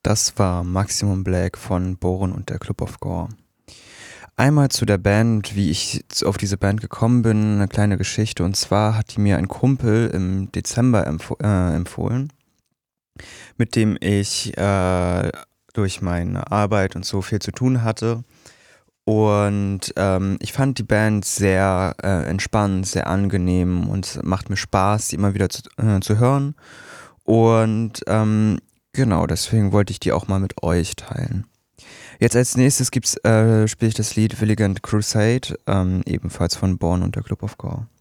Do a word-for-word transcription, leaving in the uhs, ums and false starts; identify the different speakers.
Speaker 1: Das war Maximum Black von Bohren und der Club of Gore. Einmal zu der Band, wie ich auf diese Band gekommen bin, eine kleine Geschichte. Und zwar hat die mir ein Kumpel im Dezember empf äh, empfohlen, mit dem ich äh, durch meine Arbeit und so viel zu tun hatte. Und ähm, ich fand die Band sehr äh, entspannt, sehr angenehm und es macht mir Spaß, sie immer wieder zu, äh, zu hören. Und ähm, genau, deswegen wollte ich die auch mal mit euch teilen. Jetzt als nächstes gibt's, äh, spiele ich das Lied Villigant Crusade, ähm, ebenfalls von Born und der Club of Gore.